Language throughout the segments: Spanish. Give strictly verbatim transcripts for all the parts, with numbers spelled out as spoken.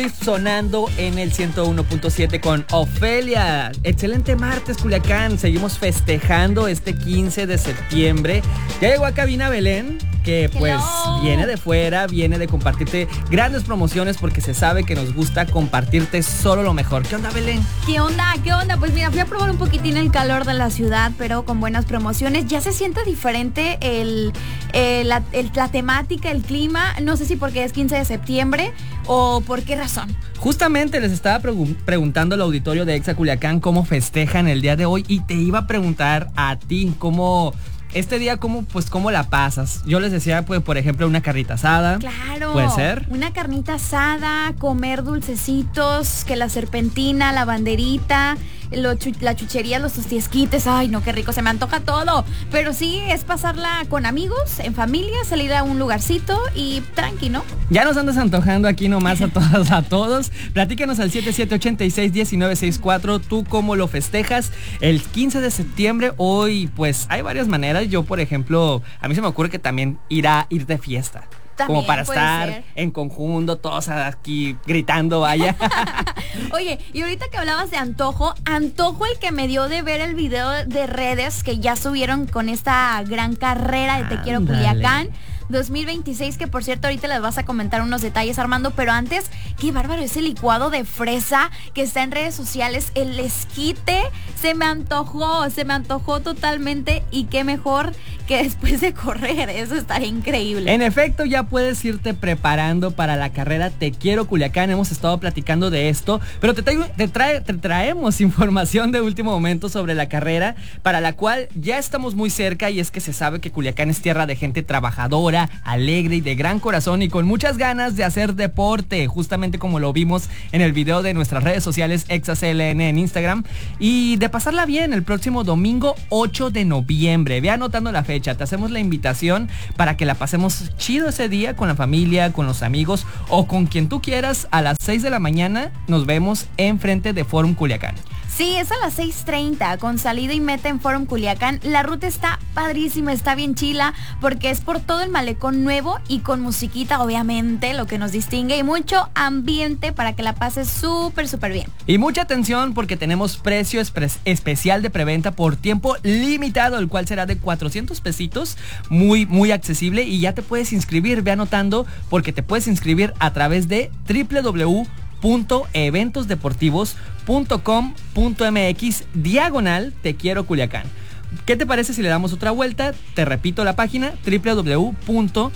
Sonando en el ciento uno punto siete con Ofelia. Excelente martes, Culiacán. Seguimos festejando este quince de septiembre. Ya llegó a cabina Belén, que pues Hello. viene de fuera, viene de compartirte grandes promociones porque se sabe que nos gusta compartirte solo lo mejor. ¿Qué onda, Belén? ¿Qué onda? ¿Qué onda? Pues mira, fui a probar un poquitín el calor de la ciudad, pero con buenas promociones. Ya se siente diferente el, el, la, el, la temática, el clima. No sé si porque es quince de septiembre o por qué razón. Justamente les estaba pregu- preguntando al auditorio de Exa Culiacán cómo festejan el día de hoy y te iba a preguntar a ti cómo... Este día, ¿cómo, pues, cómo la pasas? Yo les decía, pues, por ejemplo, una carnita asada. Claro. ¿Puede ser? Una carnita asada, comer dulcecitos, que la serpentina, la banderita, lo chu- la chuchería, los tostiesquites. Ay, no, qué rico, se me antoja todo. Pero sí, es pasarla con amigos, en familia, salir a un lugarcito y tranqui, ¿no? Ya nos andas antojando aquí nomás a todas, a todos. Platícanos al siete siete ocho seis, uno nueve seis cuatro. ¿Tú cómo lo festejas? El quince de septiembre, hoy, pues, hay varias maneras. Yo, por ejemplo, a mí se me ocurre que también ir a ir de fiesta. También como para puede estar ser. en conjunto, todos aquí gritando, vaya. Oye, y ahorita que hablabas de antojo, antojo el que me dio de ver el video de redes que ya subieron con esta gran carrera de Te Quiero Ándale. Culiacán dos mil veintiséis, que por cierto ahorita les vas a comentar unos detalles, Armando, pero antes, qué bárbaro ese licuado de fresa que está en redes sociales, el esquite, se me antojó, se me antojó totalmente, y qué mejor que después de correr, eso estaría increíble. En efecto, ya puedes irte preparando para la carrera Te Quiero Culiacán. Hemos estado platicando de esto, pero te, traigo, te, trae, te traemos información de último momento sobre la carrera, para la cual ya estamos muy cerca, y es que se sabe que Culiacán es tierra de gente trabajadora, alegre y de gran corazón y con muchas ganas de hacer deporte, justamente como lo vimos en el video de nuestras redes sociales ExaCLN en Instagram, y de pasarla bien el próximo domingo ocho de noviembre. Ve anotando la fecha, te hacemos la invitación para que la pasemos chido ese día con la familia, con los amigos o con quien tú quieras. A las seis de la mañana nos vemos enfrente de Forum Culiacán. Sí, es a las seis treinta, con salida y meta en Forum Culiacán. La ruta está padrísima, está bien chila, porque es por todo el malecón nuevo y con musiquita, obviamente, lo que nos distingue, y mucho ambiente para que la pases súper, súper bien. Y mucha atención, porque tenemos precio espre- especial de preventa por tiempo limitado, el cual será de cuatrocientos pesitos, muy, muy accesible, y ya te puedes inscribir. Ve anotando, porque te puedes inscribir a través de doble u doble u doble u punto eventos deportivos punto com punto m x diagonal Te Quiero Culiacán. ¿Qué te parece si le damos otra vuelta? Te repito la página, doble u doble u doble u punto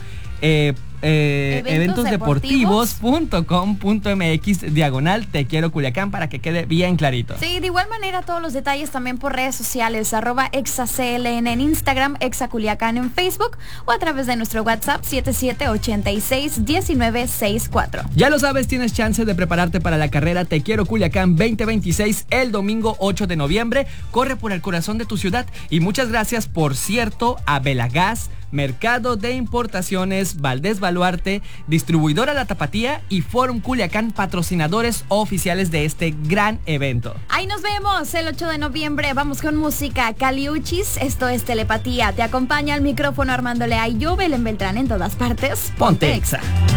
eventos deportivos punto com punto m x diagonal Te Quiero Culiacán, para que quede bien clarito. Sí, de igual manera todos los detalles también por redes sociales, arroba ExaCLN en Instagram, ExaCuliacán en Facebook, o a través de nuestro WhatsApp siete siete ocho seis, uno nueve seis cuatro. Ya lo sabes, tienes chance de prepararte para la carrera Te Quiero Culiacán veinte veintiséis el domingo ocho de noviembre. Corre por el corazón de tu ciudad. Y muchas gracias, por cierto, a Belagás, Mercado de Importaciones Valdés Baluarte, distribuidora La Tapatía y Forum Culiacán, patrocinadores oficiales de este gran evento. Ahí nos vemos el ocho de noviembre. Vamos con música. Caliuchis, esto es Telepatía. Te acompaña al micrófono Armando Lea y yo, Belén Beltrán, en todas partes. Ponte Exa.